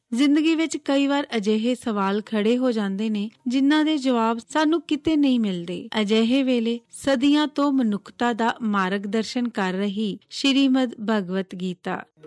ਜ਼ਿੰਦਗੀ ਵਿੱਚ ਕਈ ਵਾਰ ਅਜਿਹੇ ਸਵਾਲ ਖੜੇ ਹੋ ਜਾਂਦੇ ਨੇ ਜਿਨ੍ਹਾਂ ਦੇ ਜਵਾਬ ਸਾਨੂੰ ਕਿਤੇ ਨਹੀਂ ਮਿਲਦੇ। ਅਜਿਹੇ ਵੇਲੇ ਸਦੀਆਂ ਤੋਂ ਮਨੁੱਖਤਾ ਦਾ ਮਾਰਗ ਦਰਸ਼ਨ ਕਰ ਰਹੀ ਸ਼੍ਰੀਮਦ ਭਗਵਤ ਗੀਤਾ